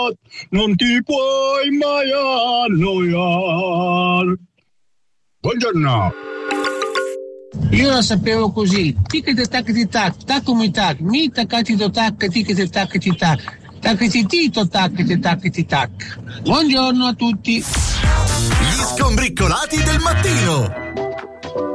non ti puoi mai annoiare. Buongiorno. Io la sapevo così, tic tac ti tac, tac come tac, mi taccati do tac, tic tac ti tac, tac ti tito tac ti tac. Buongiorno a tutti. Gli scombriccolati del mattino.